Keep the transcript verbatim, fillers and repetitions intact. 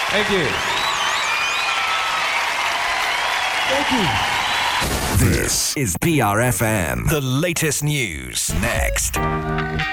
Thank you. Thank you. This is B R F M. The latest news next.